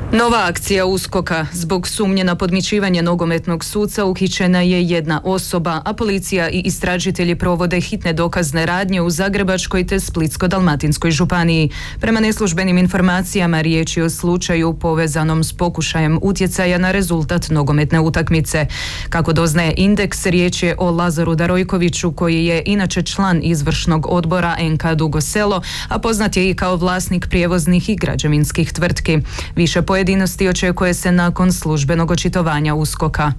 Nova akcija USKOK-a. Zbog sumnje na podmićivanje nogometnog suca uhićena je jedna osoba, a policija i istražitelji provode hitne dokazne radnje u Zagrebačkoj te Splitsko-dalmatinskoj županiji. Prema neslužbenim informacijama riječ je o slučaju povezanom s pokušajem utjecaja na rezultat nogometne utakmice. Kako doznaje Indeks, riječ je o Lazaru Darojkoviću, koji je inače član izvršnog odbora NK Dugo Selo, a poznat je i kao vlasnik prijevoznih i građevinskih tvrtki. Više pojedinosti očekuje se nakon službenog očitovanja USKOK-a.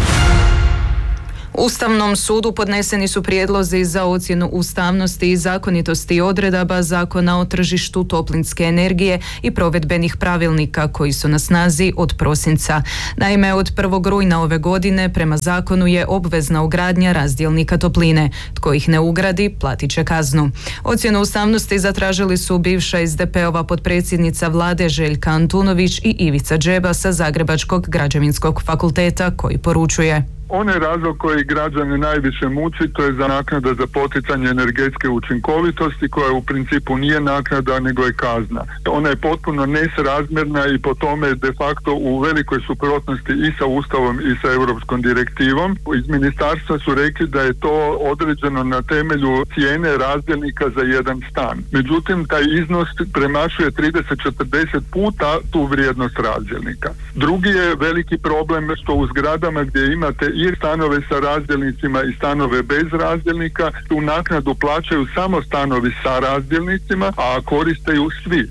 Ustavnom sudu podneseni su prijedlozi za ocjenu ustavnosti i zakonitosti odredaba Zakona o tržištu toplinske energije i provedbenih pravilnika koji su na snazi od prosinca. Naime, od 1. rujna ove godine prema zakonu je obvezna ugradnja razdjelnika topline. Tko ih ne ugradi, platit će kaznu. Ocjenu ustavnosti zatražili su bivša SDP-ova potpredsjednica vlade Željka Antunović i Ivica Džeba sa Zagrebačkog građevinskog fakulteta, koji poručuje: Onaj razlog koji građane najviše muči, to je za naknada za poticanje energetske učinkovitosti, koja u principu nije naknada nego je kazna. Ona je potpuno nesrazmjerna i po tome de facto u velikoj suprotnosti i sa Ustavom i sa Europskom direktivom. Iz ministarstva su rekli da je to određeno na temelju cijene razdjelnika za jedan stan. Međutim, taj iznos premašuje 30-40 puta tu vrijednost razdjelnika. Drugi je veliki problem što u zgradama gdje imate i stanove sa razdjelnicima i stanove bez razdjelnika, tu naknadu plaćaju samo stanovi sa razdjelnicima, a koriste ju svi.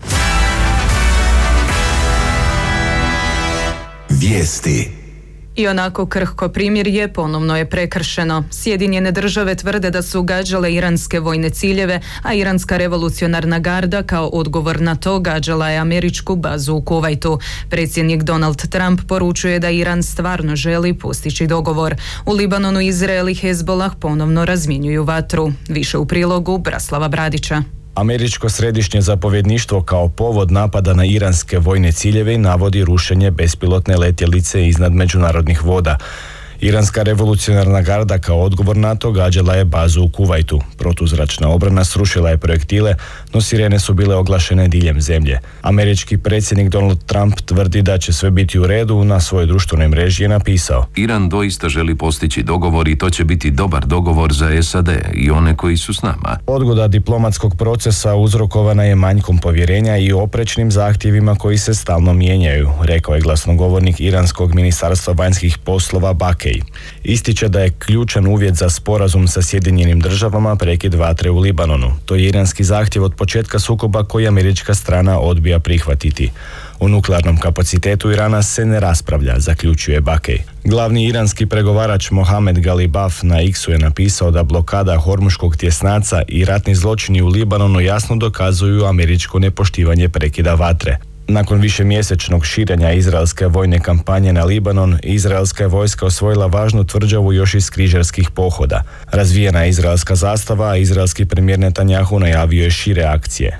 Vijesti. I onako krhko primirje ponovno je prekršeno. Sjedinjene države tvrde da su gađale iranske vojne ciljeve, a iranska revolucionarna garda kao odgovor na to gađala je američku bazu u Kuvajtu. Predsjednik Donald Trump poručuje da Iran stvarno želi postići dogovor. U Libanonu Izrael i Hezbollah ponovno razmjenjuju vatru. Više u prilogu Braslava Bradića. Američko središnje zapovjedništvo kao povod napada na iranske vojne ciljeve navodi rušenje bespilotne letjelice iznad međunarodnih voda. Iranska revolucionarna garda kao odgovor na to gađala je bazu u Kuvajtu. Protuzračna obrana srušila je projektile, no sirene su bile oglašene diljem zemlje. Američki predsjednik Donald Trump tvrdi da će sve biti u redu. Na svojoj društvenoj mreži je napisao: Iran doista želi postići dogovor i to će biti dobar dogovor za SAD i one koji su s nama. Odgoda diplomatskog procesa uzrokovana je manjkom povjerenja i oprečnim zahtjevima koji se stalno mijenjaju, rekao je glasnogovornik iranskog ministarstva vanjskih poslova Bakej. Ističe da je ključan uvjet za sporazum sa Sjedinjenim državama prekid vatre u Libanonu. To je iranski zahtjev od početka sukoba koji američka strana odbija prihvatiti. O nuklearnom kapacitetu Irana se ne raspravlja, zaključuje Bakej. Glavni iranski pregovarač Mohamed Galibaf na X-u je napisao da blokada Hormuškog tjesnaca i ratni zločini u Libanonu jasno dokazuju američko nepoštivanje prekida vatre. Nakon višemjesečnog širenja izraelske vojne kampanje na Libanon, izraelska je vojska osvojila važnu tvrđavu još iz križarskih pohoda. Razvijena je izraelska zastava, a izraelski premijer Netanjahu najavio je šire akcije.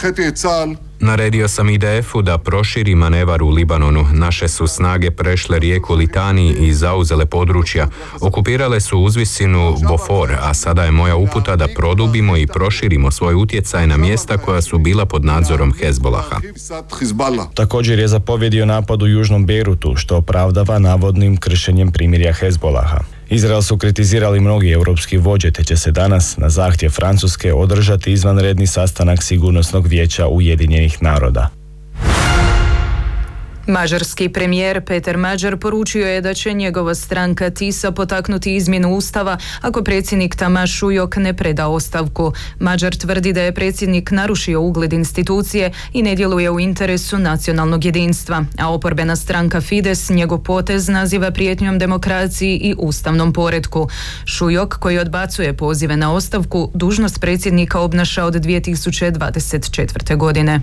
Naredio sam IDF-u da proširi manevar u Libanonu. Naše su snage prešle rijeku Litani i zauzele područja. Okupirale su uzvisinu Bofor, a sada je moja uputa da produbimo i proširimo svoj utjecaj na mjesta koja su bila pod nadzorom Hezbolaha. Također je zapovjedio napad u južnom Beirutu, što opravdava navodnim kršenjem primirja Hezbolaha. Izrael su kritizirali mnogi europski vođe, te će se danas na zahtjev Francuske održati izvanredni sastanak Sigurnosnog vijeća Ujedinjenih naroda. Mađarski premijer Peter Mađar poručio je da će njegova stranka TISA potaknuti izmjenu ustava ako predsjednik Tamas Šujok ne preda ostavku. Mađar tvrdi da je predsjednik narušio ugled institucije i ne djeluje u interesu nacionalnog jedinstva, a oporbena stranka Fides njegov potez naziva prijetnjom demokraciji i ustavnom poretku. Šujok, koji odbacuje pozive na ostavku, dužnost predsjednika obnaša od 2024. godine.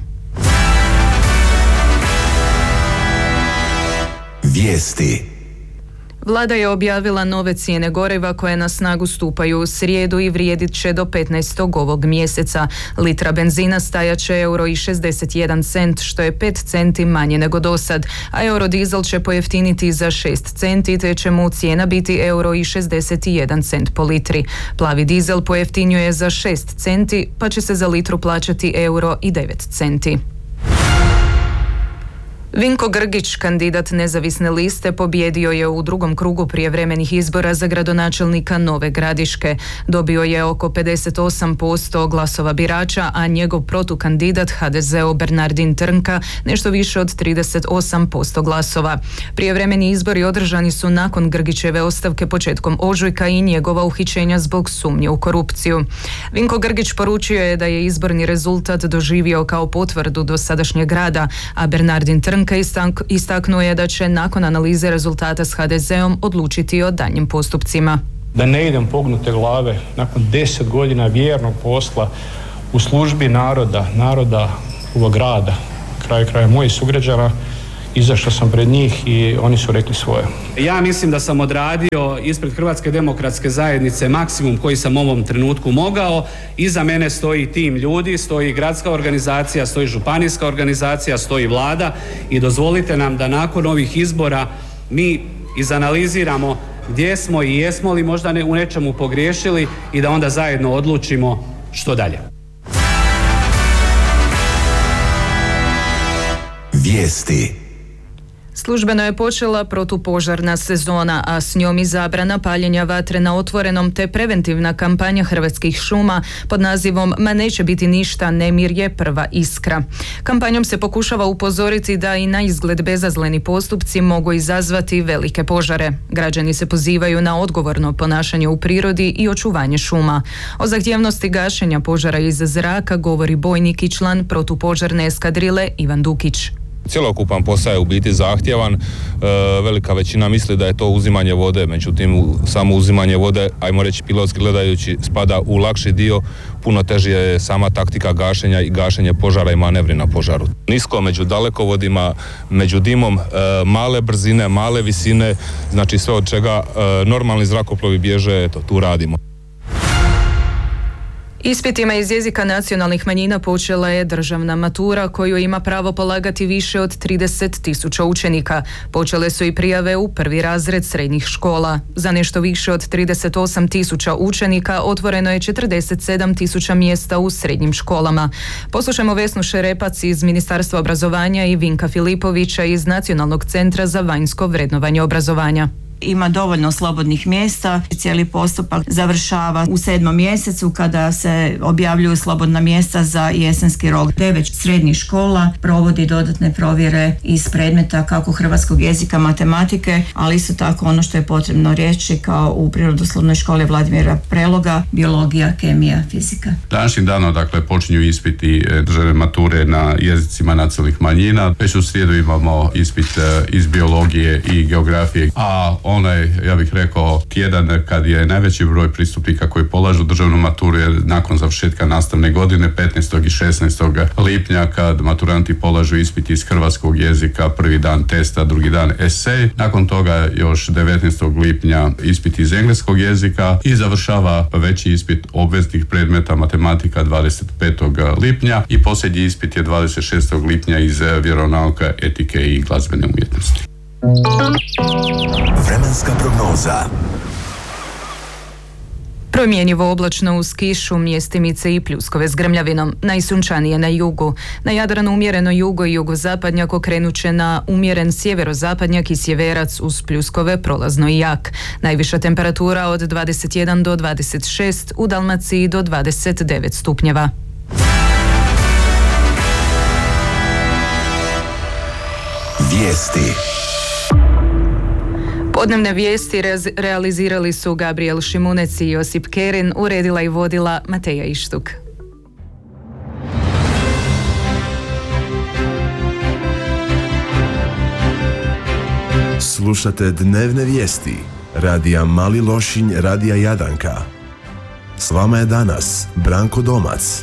Vijesti. Vlada je objavila nove cijene goriva koje na snagu stupaju u srijedu i vrijedit će do 15. ovog mjeseca. Litra benzina stajat će €1,61, što je 5 centi manje nego dosad, a eurodizel će pojeftiniti za 6 centi, te će mu cijena biti €1,61 po litri. Plavi dizel pojeftinjuje za 6 centi, pa će se za litru plaćati €1,09. Vinko Grgić, kandidat nezavisne liste, pobjedio je u drugom krugu prijevremenih izbora za gradonačelnika Nove Gradiške. Dobio je oko 58% glasova birača, a njegov protukandidat HDZ-o Bernardin Trnka nešto više od 38% glasova. Prijevremeni izbori održani su nakon Grgićeve ostavke početkom ožujka i njegova uhićenja zbog sumnje u korupciju. Vinko Grgić poručio je da je izborni rezultat doživio kao potvrdu dosadašnjeg rada, a Bernardin Trnka istaknuo je da će nakon analize rezultata s HDZ-om odlučiti o daljnjim postupcima. Da ne idem pognute glave nakon 10 godina vjernog posla u službi naroda ovog grada, kraja mojih sugrađana, izašao sam pred njih i oni su rekli svoje. Ja mislim da sam odradio ispred Hrvatske demokratske zajednice maksimum koji sam u ovom trenutku mogao. Iza mene stoji tim ljudi, stoji gradska organizacija, stoji županijska organizacija, stoji vlada i dozvolite nam da nakon ovih izbora mi izanaliziramo gdje smo i jesmo li možda u nečemu pogriješili i da onda zajedno odlučimo što dalje. Vijesti. Službeno je počela protupožarna sezona, a s njom i zabrana paljenja vatre na otvorenom te preventivna kampanja Hrvatskih šuma pod nazivom "Ma neće biti ništa, nemir je prva iskra". Kampanjom se pokušava upozoriti da i na izgled bezazleni postupci mogu izazvati velike požare. Građani se pozivaju na odgovorno ponašanje u prirodi i očuvanje šuma. O zahtjevnosti gašenja požara iz zraka govori bojnik i član protupožarne eskadrile Ivan Dukić. Cjelokupan posao je u biti zahtjevan, velika većina misli da je to uzimanje vode, međutim samo uzimanje vode, ajmo reći pilotski gledajući, spada u lakši dio, puno teže je sama taktika gašenja i gašenje požara i manevri na požaru. Nisko među dalekovodima, među dimom, male brzine, male visine, znači sve od čega normalni zrakoplovi bježe, eto, tu radimo. Ispitima iz jezika nacionalnih manjina počela je državna matura koju ima pravo polagati više od 30.000 učenika. Počele su i prijave u prvi razred srednjih škola. Za nešto više od 38.000 učenika otvoreno je 47.000 mjesta u srednjim školama. Poslušajmo Vesnu Šerepac iz Ministarstva obrazovanja i Vinka Filipovića iz Nacionalnog centra za vanjsko vrednovanje obrazovanja. Ima dovoljno slobodnih mjesta. Cijeli postupak završava u 7. mjesecu kada se objavljuju slobodna mjesta za jesenski rok. 9 srednjih škola provodi dodatne provjere iz predmeta kako hrvatskog jezika, matematike, ali isto tako ono što je potrebno reći kao u Prirodoslovnoj školi Vladimira Preloga, biologija, kemija, fizika. Današnjim danom počinju ispiti državne mature na jezicima nacionalnih manjina. Već u srijedu imamo ispit iz biologije i geografije, a onaj, ja bih rekao, tjedan kad je najveći broj pristupnika koji polažu državnu maturu je nakon završetka nastavne godine, 15. i 16. lipnja, kad maturanti polažu ispit iz hrvatskog jezika, prvi dan testa, drugi dan esej. Nakon toga još 19. lipnja ispit iz engleskog jezika i završava veći ispit obveznih predmeta matematika 25. lipnja i posljednji ispit je 26. lipnja iz vjeronauka, etike i glazbene umjetnosti. Vremenska prognoza. Promjenjivo oblačno uz kišu, mjestimice i pljuskove s grmljavinom. Najsunčanije na jugu. Na Jadranu umjereno jugo i jugozapadnjak, okrenut će na umjeren sjeverozapadnjak i sjeverac uz pljuskove prolazno i jak. Najviša temperatura od 21 do 26, u Dalmaciji do 29 stupnjeva. Vijesti. Podnevne vijesti realizirali su Gabriel Šimunec i Josip Kerin, uredila i vodila Mateja Ištuk. Slušate dnevne vijesti radija Mali Lošinj, radija Jadanka. S vama je danas Branko Domac.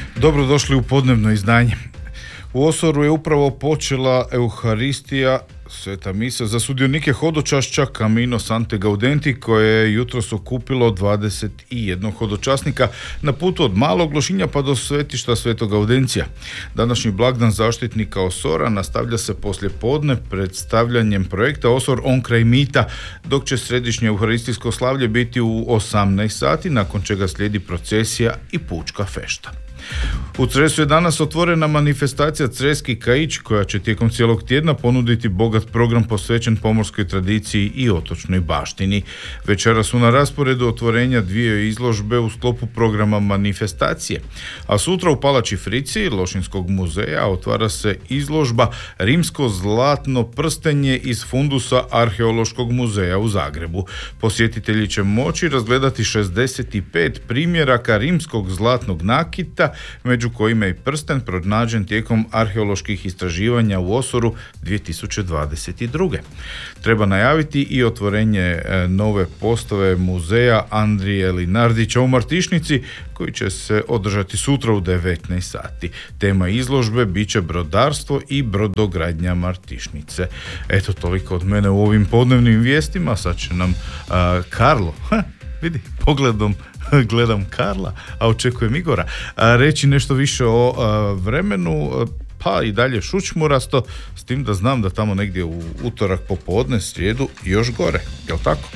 Dobrodošli u podnevno izdanje. U Osoru je upravo počela Euharistija Sveta misa za sudionike hodočašća Camino Sante Gaudenti koje je jutros okupilo 21 hodočasnika na putu od Malog Lošinja pa do svetišta Svetog Gaudencija. Današnji blagdan zaštitnika Osora nastavlja se poslije podne predstavljanjem projekta Osor on kraj mita, dok će središnje euharistijsko slavlje biti u 18 sati, nakon čega slijedi procesija i pučka fešta. U Cresu je danas otvorena manifestacija Creski kaić koja će tijekom cijelog tjedna ponuditi bogat program posvećen pomorskoj tradiciji i otočnoj baštini. Večera su na rasporedu otvorenja dvije izložbe u sklopu programa manifestacije, a sutra u Palači Frici Lošinskog muzeja otvara se izložba Rimsko zlatno prstenje iz fundusa Arheološkog muzeja u Zagrebu. Posjetitelji će moći razgledati 65 primjeraka rimskog zlatnog nakita, među kojima je i prsten pronađen tijekom arheoloških istraživanja u Osoru 2022. Treba najaviti i otvorenje nove postave muzeja Andrije Linardića u Martišnici, koji će se održati sutra u 19 sati. Tema izložbe bit će brodarstvo i brodogradnja Martišnice. Eto, toliko od mene u ovim podnevnim vijestima. Sad će nam Karlo, vidi, pogledom gledam Karla, a očekujem Igora, reći nešto više o vremenu, pa i dalje šućmurasto, s tim da znam da tamo negdje u utorak popodne, srijedu još gore, jel tako?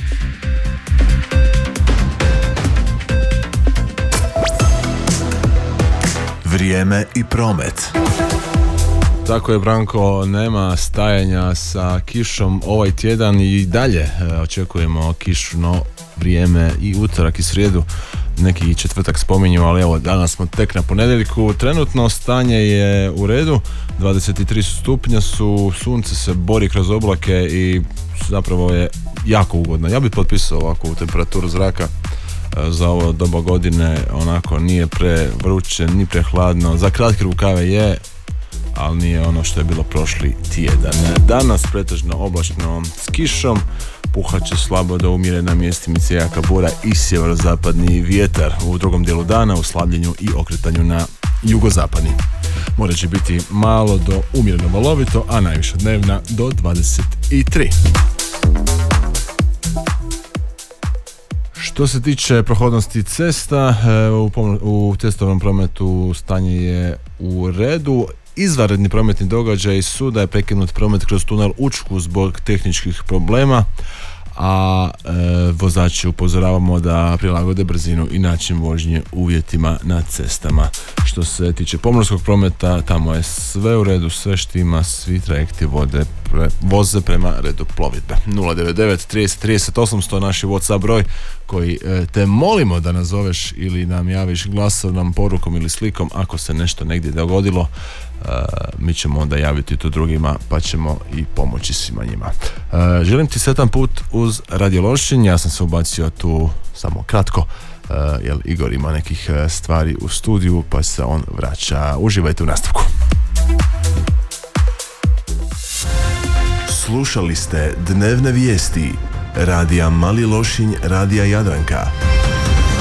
Vrijeme i promet. Tako je, Branko, nema stajanja sa kišom ovaj tjedan i dalje očekujemo kišno vrijeme i utorak i srijedu, neki četvrtak spominju, ali evo danas smo tek na ponedjeljku. Trenutno stanje je u redu, 23 stupnja su, sunce se bori kroz oblake i zapravo je jako ugodno. Ja bih potpisao ovakvu temperaturu zraka za ovo doba godine, onako nije prevruće ni prehladno, za kratke rukave je, ali nije ono što je bilo prošli tjedan. Danas pretežno oblačno s kišom, puhat će slabo do umjerena mjestimice jaka bura i sjeverozapadni vjetar. U drugom dijelu dana u slabljenju i okretanju na jugozapadni. More će biti malo do umjereno valovito, a najviša dnevna do 23. Što se tiče prohodnosti cesta, u cestovnom prometu stanje je u redu. Izvanredni prometni događaj su da je prekinut promet kroz tunel Učku zbog tehničkih problema, a vozači upozoravamo da prilagode brzinu i način vožnje uvjetima na cestama. Što se tiče pomorskog prometa, tamo je sve u redu, sve štima, svi trajekti voze prema redu plovidbe. 099 30 30 800 naš je WhatsApp broj koji te molimo da nazoveš ili nam javiš glasovnom porukom ili slikom ako se nešto negdje dogodilo. Mi ćemo onda javiti to drugima pa ćemo i pomoći svima njima. Želim ti sretan put uz Radio Lošinj. Ja sam se ubacio tu samo kratko jer Igor ima nekih stvari u studiju pa se on vraća. Uživajte u nastavku. Slušali ste dnevne vijesti Radija Mali Lošinj, Radija Jadranka.